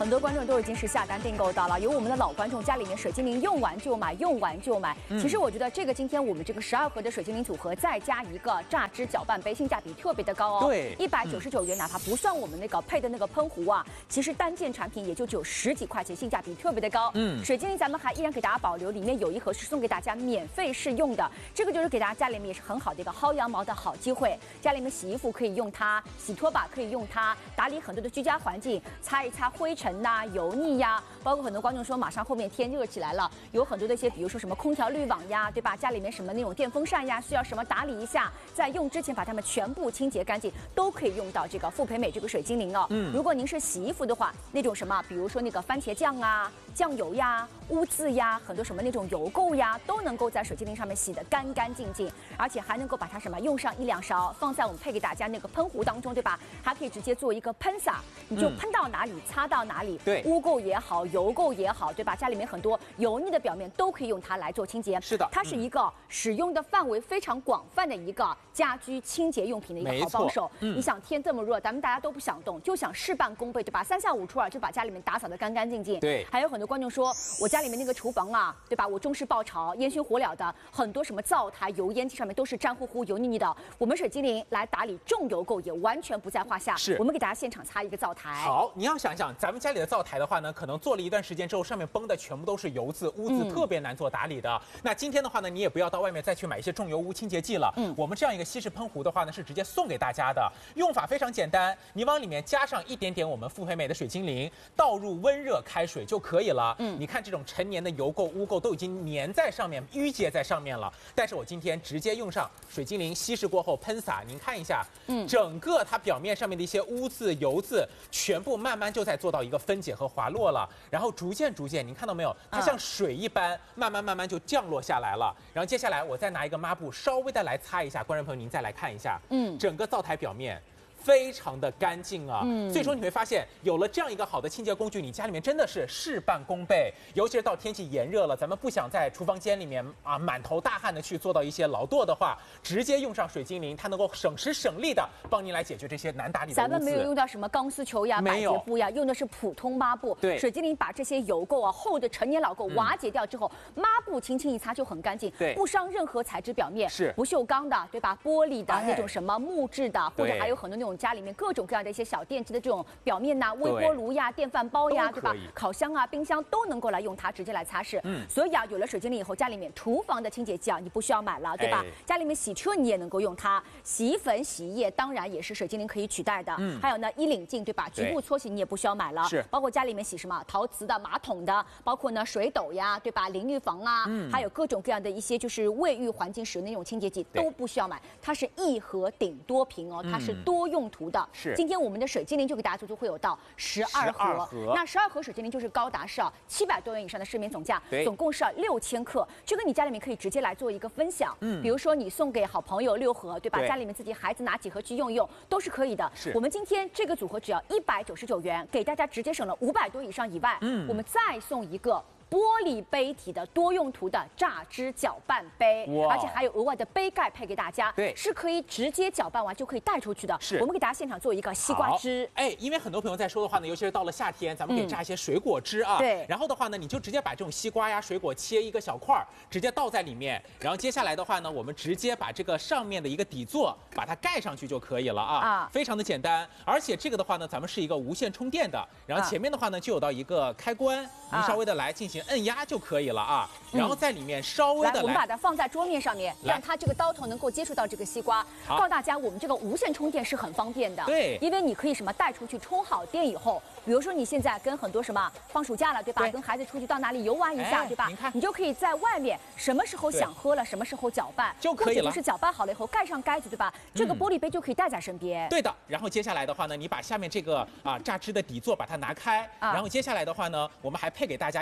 很多观众都已经是下单订购到了，有我们的老观众家里面水精灵用完就买，用完就买。其实我觉得这个今天我们这个12盒的水精灵组合，再加一个榨汁搅拌杯，性价比特别的高哦。 对 ，199元，哪怕不算我们那个配的那个喷壶啊，其实单件产品也就只有10几块钱，性价比特别的高。水精灵咱们还依然给大家保留，里面有一盒是送给大家免费试用的，这个就是给大家家里面也是很好的一个薅羊毛的好机会。家里面洗衣服可以用它，洗拖把可以用它，打理很多的居家环境，擦一擦灰尘呐、油腻呀，包括很多观众说马上后面天热起来了，有很多的一些，比如说什么空调滤网呀，对吧？家里面什么那种电风扇呀，需要什么打理一下，在用之前把它们全部清洁干净，都可以用到这个富培美这个水精灵哦。如果您是洗衣服的话，那种什么，比如说那个番茄酱啊、酱油呀、污渍呀，很多什么那种油垢呀，都能够在水精灵上面洗得干干净净，而且还能够把它什么用上1-2勺，放在我们配给大家那个喷壶当中，对吧？还可以直接做一个喷洒，你就喷到哪里擦到哪里， 对， 污垢也好，油垢也好，对吧？家里面很多油腻的表面都可以用它来做清洁。 是的， 它是一个使用的范围非常广泛的一个家居清洁用品的一个好帮手。你想天这么热，咱们大家都不想动，就想事半功倍，对吧？3下5除2就把家里面打扫得干干净净。 对， 还有很多观众说，我家里面那个厨房啊，对吧？我中式爆炒，烟熏火燎的，很多什么灶台、油烟机上面都是粘乎乎、油腻腻的。我们水精灵来打理重油垢也完全不在话下。 是， 我们给大家现场擦一个灶台。 好，你要想想，咱们家里的灶台的话呢，可能做了一段时间之后，上面崩的全部都是油渍、污渍，特别难做打理的。那今天的话呢，你也不要到外面再去买一些重油污清洁剂了。我们这样一个稀释喷壶的话呢，是直接送给大家的。用法非常简单，你往里面加上一点点我们富培美的水精灵，倒入温热开水就可以了。你看这种陈年的油垢、污垢都已经粘在上面、淤结在上面了。但是我今天直接用上水精灵稀释过后喷洒，您看一下，整个它表面上面的一些污渍、油渍，全部慢慢就在做到一个分解和滑落了。然后逐渐，您看到没有？它像水一般，慢慢就降落下来了。然后接下来我再拿一个抹布稍微的来擦一下，观众朋友您再来看一下，整个灶台表面非常的干净啊，所以说你会发现有了这样一个好的清洁工具，你家里面真的是事半功倍。尤其是到天气炎热了，咱们不想在厨房间里面满头大汗的去做到一些劳作的话，直接用上水精灵，它能够省时省力的帮您来解决这些难打理的污渍。 咱们没有用到什么钢丝球呀、百洁布呀，用的是普通抹布。 对， 水精灵把这些油垢啊、厚的陈年老垢瓦解掉之后，抹布轻轻一擦就很干净， 对， 不伤任何材质表面， 是不锈钢的，对吧？玻璃的那种什么木质的，或者还有很多那种家里面各种各样的一些小电器的这种表面呐，微波炉呀、电饭煲呀，对吧？烤箱啊、冰箱都能够来用它直接来擦拭。所以有了水精灵以后，家里面厨房的清洁剂你不需要买了，对吧？家里面洗车你也能够用它，洗衣粉、洗衣液当然也是水精灵可以取代的。还有呢，衣领镜，对吧？局部搓洗你也不需要买了， 是。 包括家里面洗什么陶瓷的、马桶的，包括呢水斗呀，对吧？淋浴房啊，还有各种各样的一些就是卫浴环境使用的那种清洁剂都不需要买，它是1盒顶多瓶哦，它是多用途的。 是。 今天我们的水精灵就给大家足足会有到12盒，那12盒水精灵就是高达是700多元以上的市面总价，总共是6000克，这个你家里面可以直接来做一个分享，比如说你送给好朋友6盒，对吧？家里面自己孩子拿几盒去用一用都是可以的。我们今天这个组合只要199元，给大家直接省了500多以上以外，我们再送一个玻璃杯体的多用途的榨汁搅拌杯，而且还有额外的杯盖配给大家，是可以直接搅拌完就可以带出去的。我们给大家现场做一个西瓜汁。 因为很多朋友在说的话呢，尤其是到了夏天，咱们可以榨一些水果汁啊。 对。 然后的话呢，你就直接把这种西瓜呀、水果切一个小块儿，直接倒在里面。然后接下来的话呢，我们直接把这个上面的一个底座把它盖上去就可以了啊。非常的简单。而且这个的话呢，咱们是一个无线充电的，然后前面的话呢就有到一个开关，您稍微的来进行摁压就可以了啊。然后在里面稍微的来， 我们把它放在桌面上面，让它这个刀头能够接触到这个西瓜。告诉大家，我们这个无线充电是很方便的， 对， 因为你可以什么带出去充好电以后，比如说你现在跟很多什么放暑假了，对吧？跟孩子出去到哪里游玩一下，对吧？你就可以在外面什么时候想喝了，什么时候搅拌就可以了， 就是搅拌好了以后盖上盖子，对吧？这个玻璃杯就可以带在身边。 对的。然后接下来的话呢，你把下面这个榨汁的底座把它拿开，然后接下来的话呢，我们还配给大家有这样的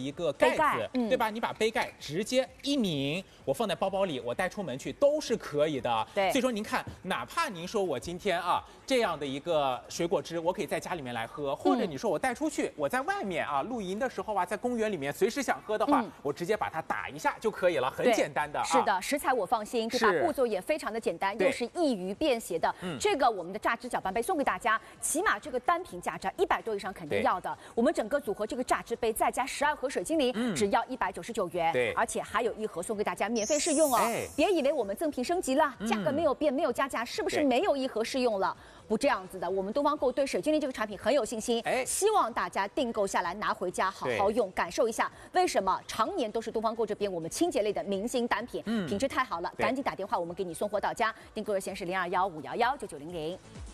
一个盖子，对吧？你把杯盖直接一拧，我放在包包里，我带出门去都是可以的。 对， 所以说您看，哪怕您说我今天这样的一个水果汁，我可以在家里面来喝，或者你说我带出去，我在外面露营的时候在公园里面随时想喝的话，我直接把它打一下就可以了，很简单的。 是的，食材我放心，对吧？步骤也非常的简单，又是易于便携的。这个我们的榨汁搅拌杯送给大家，起码这个单瓶价值100多以上肯定要的。我们整个组合这个榨汁杯再加12盒水精灵，只要199元。 对， 而且还有1盒送给大家免费试用哦。别以为我们赠品升级了，价格没有变，没有加价，是不是没有1盒试用了？不这样子的，我们东方购对水精灵这个产品很有信心，希望大家订购下来拿回家好好用，感受一下为什么常年都是东方购这边我们清洁类的明星单品，品质太好了，赶紧打电话，我们给你送货到家。订购热线是0215119900。